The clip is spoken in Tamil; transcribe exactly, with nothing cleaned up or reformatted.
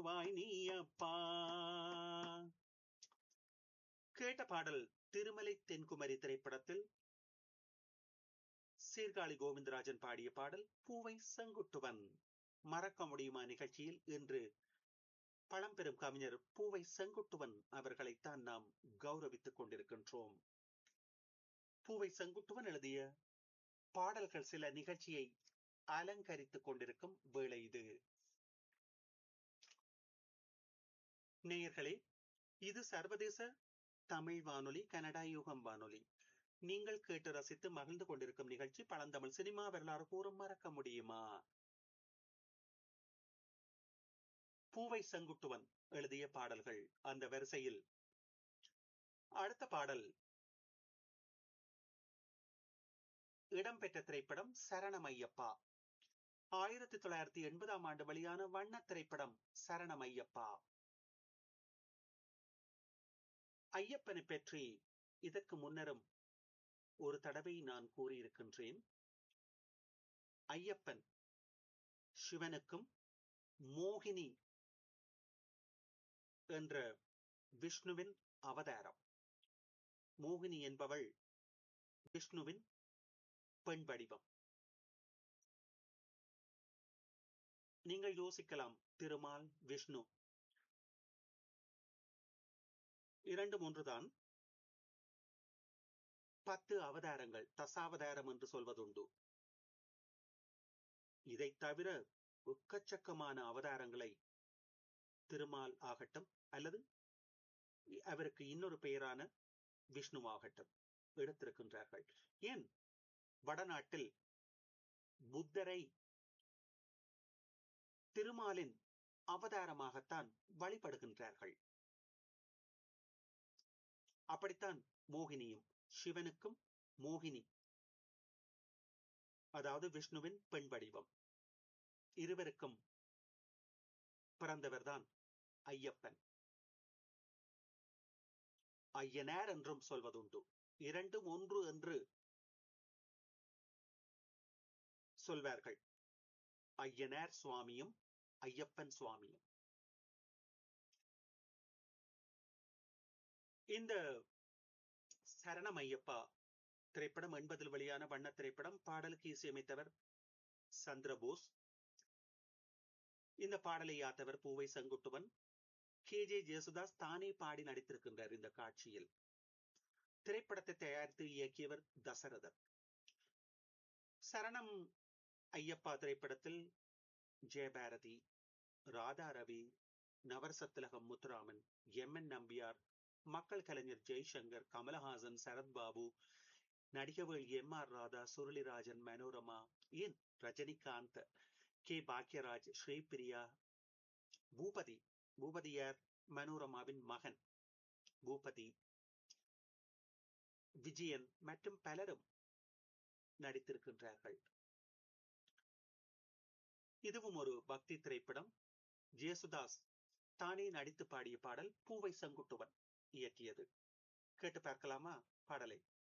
தருவாய் நீ அப்பா. கேட்ட பாடல் திருமலை தென்குமரி திரைப்படத்தில் சீர்காழி கோவிந்தராஜன் பாடிய பாடல். பூவை செங்குட்டுவன் மறக்க முடியுமா நிகழ்ச்சியில் இன்று பழம்பெரும் கவிஞர் பூவை செங்குட்டுவன் அவர்களைத்தான் நாம் கௌரவித்துக் கொண்டிருக்கின்றோம். பூவை செங்குட்டுவன் எழுதிய பாடல்கள் சில நிகழ்ச்சியை அலங்கரித்துக் கொண்டிருக்கும் வேளை இது. நேயர்களே, இது சர்வதேச தமிழ் வானொலி, கனடா யுகம் வானொலி. நீங்கள் கேட்டு ரசித்து மகிழ்ந்து கொண்டிருக்கும் நிகழ்ச்சி பழந்தமிழ் சினிமா வரலாறு கூறும் மறக்க முடியுமா. பூவை செங்குட்டுவன் எழுதிய பாடல்கள் அந்த வரிசையில் அடுத்த பாடல் இடம்பெற்ற திரைப்படம் சரணமையப்பா. ஆயிரத்தி தொள்ளாயிரத்தி எண்பதாம் ஆண்டு வெளியான வண்ண திரைப்படம் சரணமையப்பா. ஐயப்பனை பற்றி இதற்கு முன்னரும் ஒரு தடவை நான் கூறியிருக்கின்றேன். ஐயப்பன் சிவனுக்கும் மோகினி என்ற விஷ்ணுவின் அவதாரம். மோகினி என்பவள் விஷ்ணுவின் பெண் வடிவம். நீங்கள் யோசிக்கலாம், திருமால் விஷ்ணு இரண்டு மூன்றுதான், பத்து அவதாரங்கள் தசாவதாரம் என்று சொல்வதுண்டு. இதை தவிர எக்கச்சக்கமான அவதாரங்களை திருமால் ஆகட்டும் அல்லது அவருக்கு இன்னொரு பெயரான விஷ்ணுவாகட்டும் எடுத்திருக்கின்றார்கள். ஏன் வடநாட்டில் புத்தரை திருமாலின் அவதாரமாகத்தான் வழிபடுகின்றார்கள். அப்படித்தான் மோகினியும் சிவனுக்கும் மோகினி, அதாவது விஷ்ணுவின் பெண் வடிவம், இருவருக்கும் பிறந்தவர்தான் ஐயப்பன். ஐயனார் என்றும் சொல்வதுண்டு. இரண்டும் ஒன்று என்று சொல்வார்கள். ஐயனார் சுவாமியும் ஐயப்பன் சுவாமியும். இந்த சரணம் ஐயப்பா திரைப்படம் எண்பதில் வெளியான வண்ண திரைப்படம். பாடலுக்கு இசையமைத்தவர் சந்திரபோஸ். இந்த பாடலை யாத்தவர் பூவை செங்குட்டுவன். கே ஜே ஜேசுதாஸ் தானே பாடி நடித்திருக்கின்றார் இந்த காட்சியில். திரைப்படத்தை தயாரித்து இயக்கியவர் தசரதன். சரணம் ஐயப்பா திரைப்படத்தில் ஜெயபாரதி, ராதா ரவி, நவரசத்திலகம் முத்துராமன், எம் என் நம்பியார், மக்கள் கலைஞர் ஜெய்சங்கர், கமலஹாசன், சரத்பாபு, நடிகர்கள் எம் ஆர் ராதா, சுருளிராஜன், மனோரமா, ஏன் ரஜினிகாந்த், கே பாக்யராஜ், ஸ்ரீபிரியா, பூபதி, பூபதியார் மனோரமாவின் மகன் பூபதி, விஜயன் மற்றும் பலரும் நடித்திருக்கின்றார்கள். இதுவும் ஒரு பக்தி திரைப்படம். ஜேசுதாஸ் தானே நடித்து பாடிய பாடல். பூவை செங்குட்டுவன் இயக்கியது. கேட்டு பார்க்கலாமா பாடலை?